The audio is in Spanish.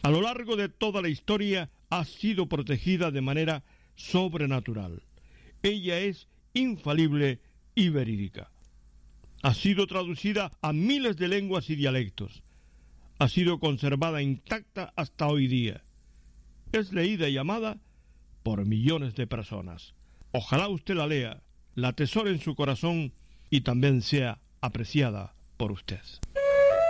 A lo largo de toda la historia ha sido protegida de manera sobrenatural. Ella es infalible y verídica. Ha sido traducida a miles de lenguas y dialectos. Ha sido conservada intacta hasta hoy día. Es leída y amada por millones de personas. Ojalá usted la lea, la atesore en su corazón y también sea apreciada por usted.